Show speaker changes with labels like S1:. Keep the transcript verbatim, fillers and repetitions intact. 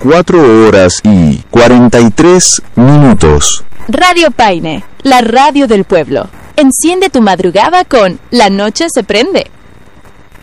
S1: cuatro horas y cuarenta y tres minutos.
S2: Radio Paine, la radio del pueblo. Enciende tu madrugada con La Noche se prende.